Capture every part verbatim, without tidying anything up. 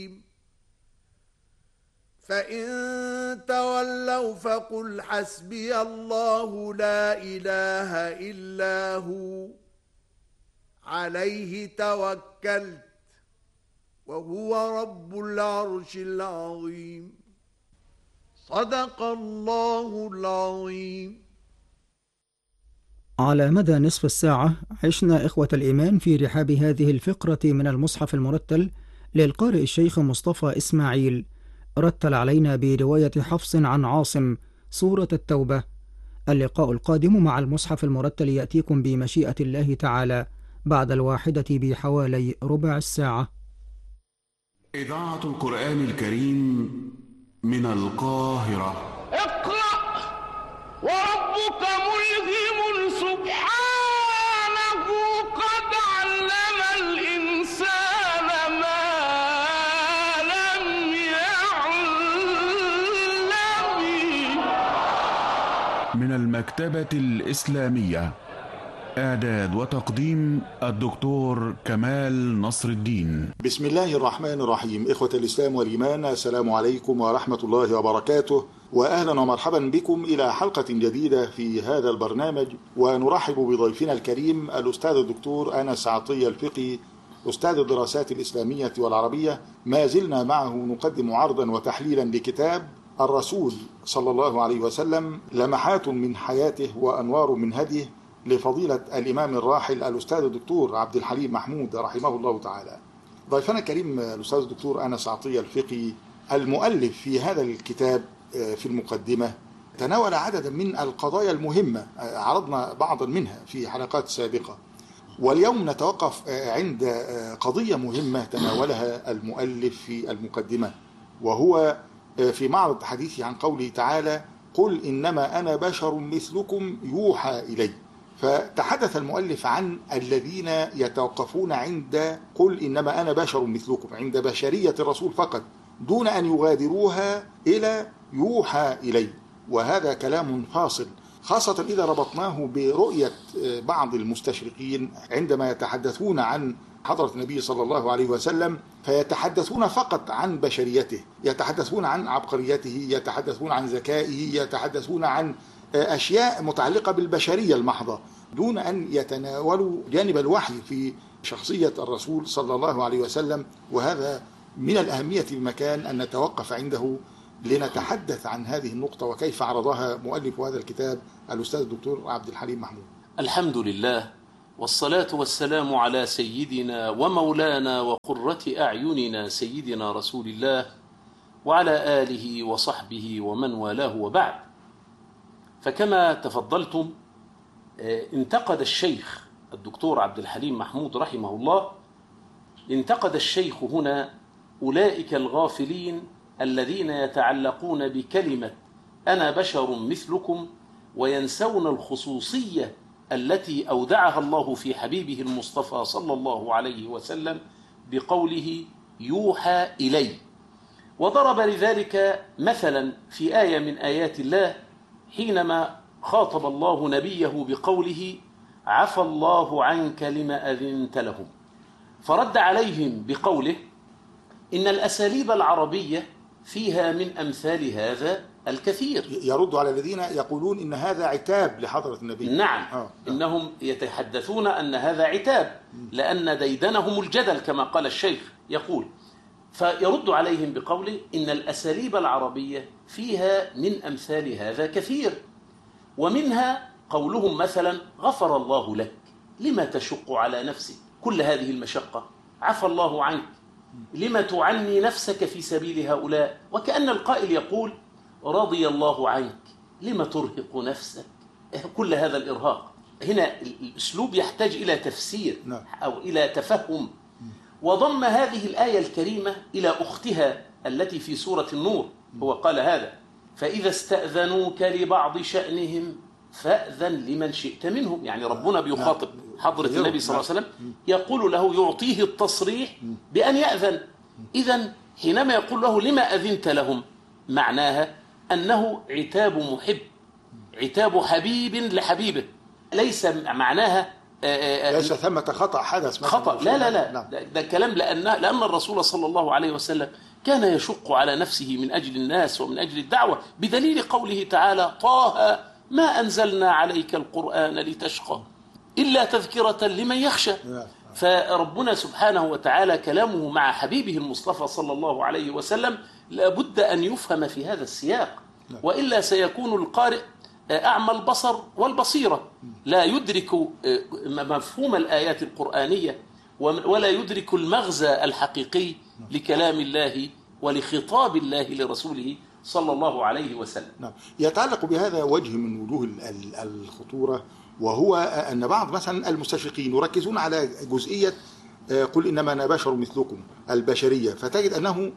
فإن تولوا فقل حسبي الله لا إله إلا هو عليه توكلت وهو رب العرش العظيم. صدق الله العظيم. على مدى نصف الساعة عشنا إخوة الإيمان في رحاب هذه الفقرة من المصحف المرتل للقارئ الشيخ مصطفى إسماعيل، رتل علينا برواية حفص عن عاصم سورة التوبة. اللقاء القادم مع المصحف المرتل يأتيكم بمشيئة الله تعالى بعد الواحدة بحوالي ربع الساعة. إذاعة القرآن الكريم من القاهرة. اقرأ وربك ملهم سبحانه قد علم الإنسان ما لم يعلم. من المكتبة الإسلامية، إعداد وتقديم الدكتور كمال نصر الدين. بسم الله الرحمن الرحيم. إخوة الإسلام والإيمان، السلام عليكم ورحمة الله وبركاته، وأهلا ومرحبا بكم إلى حلقة جديدة في هذا البرنامج. ونرحب بضيفنا الكريم الأستاذ الدكتور أنس عطية الفقي، أستاذ الدراسات الإسلامية والعربية. ما زلنا معه نقدم عرضا وتحليلا لكتاب الرسول صلى الله عليه وسلم، لمحات من حياته وأنوار من هديه، لفضيلة الإمام الراحل الأستاذ الدكتور عبد الحليم محمود رحمه الله تعالى. ضيفنا الكريم الأستاذ الدكتور أنس عطية الفقي، المؤلف في هذا الكتاب، في المقدمة تناول عددا من القضايا المهمة، عرضنا بعضا منها في حلقات سابقة، واليوم نتوقف عند قضية مهمة تناولها المؤلف في المقدمة، وهو في معرض حديثه عن قوله تعالى: قل إنما أنا بشر مثلكم يوحى إلي. فتحدث المؤلف عن الذين يتوقفون عند قل إنما أنا بشر مثلكم، عند بشرية الرسول فقط، دون أن يغادروها إلى يوحى إلي. وهذا كلام فاصل، خاصة إذا ربطناه برؤية بعض المستشرقين عندما يتحدثون عن حضرة النبي صلى الله عليه وسلم، فيتحدثون فقط عن بشريته، يتحدثون عن عبقريته، يتحدثون عن ذكائه، يتحدثون عن أشياء متعلقة بالبشرية المحضة، دون أن يتناولوا جانب الوحي في شخصية الرسول صلى الله عليه وسلم. وهذا من الأهمية بمكان أن نتوقف عنده لنتحدث عن هذه النقطة وكيف عرضها مؤلف هذا الكتاب الأستاذ الدكتور عبد الحليم محمود. الحمد لله، والصلاة والسلام على سيدنا ومولانا وقرة أعيننا سيدنا رسول الله وعلى آله وصحبه ومن والاه، وبعد. فكما تفضلتم، انتقد الشيخ الدكتور عبد الحليم محمود رحمه الله، انتقد الشيخ هنا أولئك الغافلين الذين يتعلقون بكلمة أنا بشر مثلكم وينسون الخصوصية التي أودعها الله في حبيبه المصطفى صلى الله عليه وسلم بقوله يوحى إلي. وضرب لذلك مثلا في آية من آيات الله، حينما خاطب الله نبيه بقوله عفى الله عنك لما أذنت لهم، فرد عليهم بقوله إن الأساليب العربية فيها من أمثال هذا الكثير. يرد على الذين يقولون إن هذا عتاب لحضرة النبي. نعم، آه. إنهم يتحدثون أن هذا عتاب لأن ديدنهم الجدل كما قال الشيخ يقول. فيرد عليهم بقوله إن الأساليب العربية فيها من أمثال هذا كثير، ومنها قولهم مثلا غفر الله لك لما تشق على نفسك كل هذه المشقة، عفى الله عنك لما تعني نفسك في سبيل هؤلاء، وكأن القائل يقول رضي الله عنك لما ترهق نفسك كل هذا الإرهاق. هنا الأسلوب يحتاج إلى تفسير أو إلى تفهم. وضم هذه الآية الكريمة إلى أختها التي في سورة النور، هو قال هذا فإذا استأذنوك لبعض شأنهم فأذن لمن شئت منهم. يعني ربنا بيخاطب حضرة النبي صلى الله عليه وسلم، يقول له يعطيه التصريح بأن يأذن. إذن حينما يقول له لما أذنت لهم، معناها أنه عتاب محب، عتاب حبيب لحبيبه، ليس معناها ليس ثمة خطأ حدث خطأ، لا لا لا نعم. ده كلام لأن لأن الرسول صلى الله عليه وسلم كان يشق على نفسه من أجل الناس ومن أجل الدعوة، بدليل قوله تعالى: طه ما أنزلنا عليك القرآن لتشقى إلا تذكرة لمن يخشى. فربنا سبحانه وتعالى كلامه مع حبيبه المصطفى صلى الله عليه وسلم لابد أن يفهم في هذا السياق، وإلا سيكون القارئ أعمى البصر والبصيرة، لا يدرك مفهوم الآيات القرآنية ولا يدرك المغزى الحقيقي لكلام الله ولخطاب الله لرسوله صلى الله عليه وسلم. نعم. يتعلق بهذا وجه من وجوه الخطورة، وهو أن بعض مثلا المستشرقين يركزون على جزئية قل إنما أنا بشر مثلكم، البشرية، فتجد أنه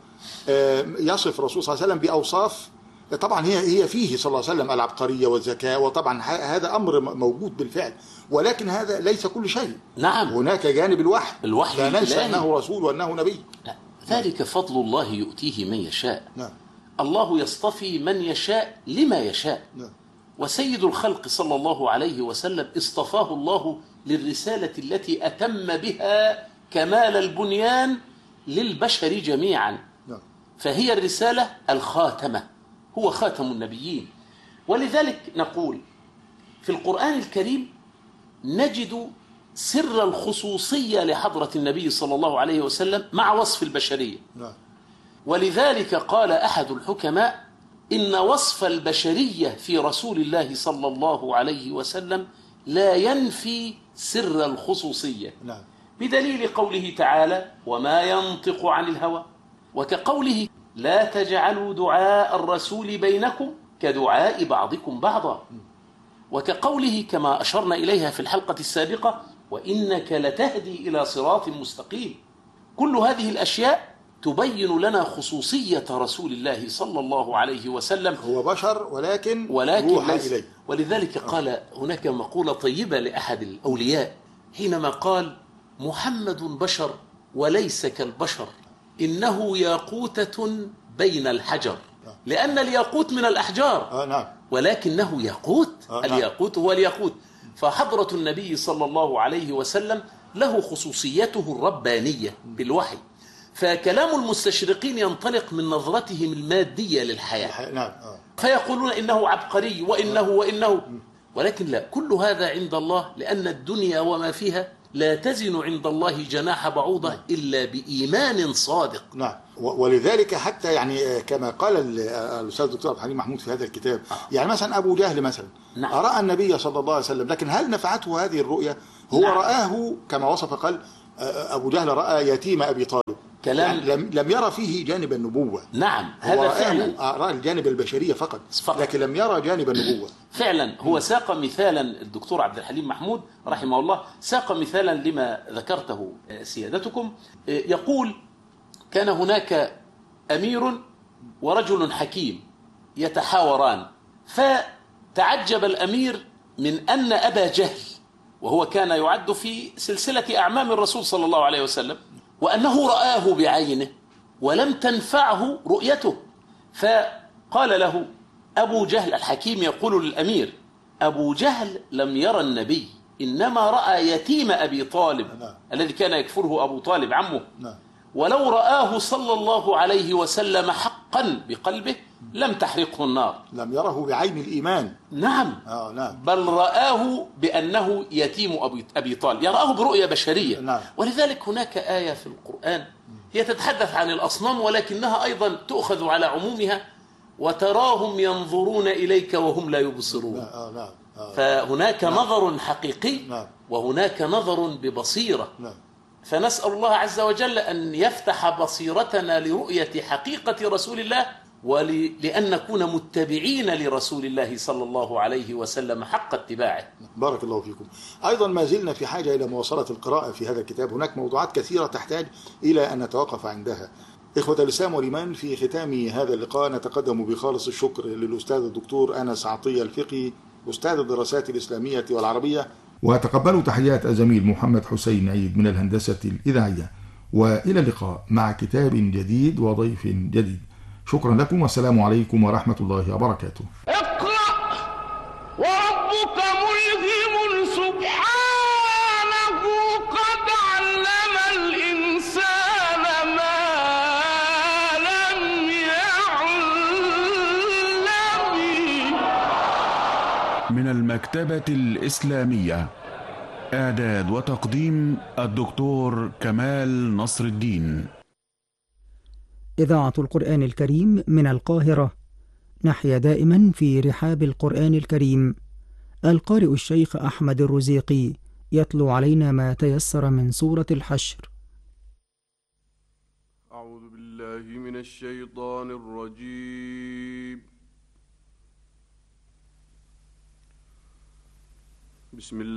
يصف الرسول صلى الله عليه وسلم بأوصاف طبعا هي هي فيه صلى الله عليه وسلم العبقرية والذكاء، وطبعا هذا أمر موجود بالفعل، ولكن هذا ليس كل شيء. نعم. هناك جانب الوحي، الوحي لا ننسى أنه رسول وأنه نبي. لا. ذلك فضل الله يؤتيه من يشاء. نعم. الله يصطفي من يشاء لما يشاء. نعم. وسيد الخلق صلى الله عليه وسلم اصطفاه الله للرسالة التي أتم بها كمال البنيان للبشر جميعا. نعم. فهي الرسالة الخاتمة، هو خاتم النبيين. ولذلك نقول في القرآن الكريم نجد سر الخصوصية لحضرة النبي صلى الله عليه وسلم مع وصف البشرية. نعم. ولذلك قال أحد الحكماء: إن وصف البشرية في رسول الله صلى الله عليه وسلم لا ينفي سر الخصوصية. نعم. بدليل قوله تعالى: وما ينطق عن الهوى، وكقوله: لا تجعلوا دعاء الرسول بينكم كدعاء بعضكم بعضا، وكقوله كما أشرنا إليها في الحلقة السابقة: وإنك لتهدي إلى صراط مستقيم. كل هذه الأشياء تبين لنا خصوصية رسول الله صلى الله عليه وسلم. هو بشر ولكن, ولكن روح إليه. ولذلك قال هناك مقولة طيبة لأحد الأولياء حينما قال: محمد بشر وليس كالبشر، إنه ياقوتة بين الحجر، لأن الياقوت من الأحجار. آه نعم. ولكنه ياقوت. آه نعم. الياقوت هو الياقوت. فحضرة النبي صلى الله عليه وسلم له خصوصيته الربانية بالوحي، فكلام المستشرقين ينطلق من نظرتهم المادية للحياة. نعم. آه. فيقولون إنه عبقري وإنه وإنه، ولكن لا، كل هذا عند الله، لأن الدنيا وما فيها لا تزن عند الله جناح بعوضة إلا بإيمان صادق. نعم. ولذلك حتى يعني كما قال الأستاذ الدكتور عبد الحليم محمود في هذا الكتاب، يعني مثلا أبو جهل مثلا نعم. رأى النبي صلى الله عليه وسلم، لكن هل نفعته هذه الرؤية؟ هو نعم. رآه كما وصف، قال أبو جهل رأى يتيم أبي طالب، كلام يعني لم لم يرى فيه جانب النبوة. نعم. هو هذا فعلا رأى الجانب البشرية فقط، فقط، لكن لم يرى جانب النبوة. فعلا. هو ساق مثالا الدكتور عبد الحليم محمود رحمه الله، ساق مثالا لما ذكرته سيادتكم. يقول: كان هناك أمير ورجل حكيم يتحاوران، فتعجب الأمير من أن أبا جهل، وهو كان يعد في سلسلة أعمام الرسول صلى الله عليه وسلم، وأنه رآه بعينه ولم تنفعه رؤيته. فقال له أبو جهل الحكيم يقول للأمير: أبو جهل لم يرى النبي، إنما رأى يتيم أبي طالب الذي كان يكفره أبو طالب عمه، ولو رآه صلى الله عليه وسلم حقا بقلبه لم تحرقه النار. لم يره بعين الإيمان. نعم. آه نعم. بل رآه بأنه يتيم أبي, أبي طالب، يراه برؤية بشرية. نعم. ولذلك هناك آية في القرآن هي تتحدث عن الأصنام، ولكنها أيضا تؤخذ على عمومها: وتراهم ينظرون إليك وهم لا يبصرون. آه نعم. آه. فهناك نعم. نظر حقيقي. نعم. وهناك نظر ببصيرة. نعم. فنسأل الله عز وجل أن يفتح بصيرتنا لرؤية حقيقة رسول الله، ولأن نكون متبعين لرسول الله صلى الله عليه وسلم حق اتباعه. بارك الله فيكم. أيضا ما زلنا في حاجة إلى مواصلة القراءة في هذا الكتاب، هناك موضوعات كثيرة تحتاج إلى أن نتوقف عندها. إخوة الإسلام والإيمان، في ختام هذا اللقاء نتقدم بخالص الشكر للأستاذ الدكتور أنس عطية الفقي، أستاذ الدراسات الإسلامية والعربية، وتقبلوا تحيات الزميل محمد حسين عيد من الهندسة الإذاعية، وإلى اللقاء مع كتاب جديد وضيف جديد. شكرا لكم والسلام عليكم ورحمة الله وبركاته. اقرأ وربك ملهم سبحانه من المكتبة الإسلامية. إعداد وتقديم الدكتور كمال نصر الدين. إذاعة القرآن الكريم من القاهرة. نحيا دائما في رحاب القرآن الكريم. القارئ الشيخ أحمد الرزيقي يتلو علينا ما تيسر من سورة الحشر. أعوذ بالله من الشيطان الرجيم. بسم الله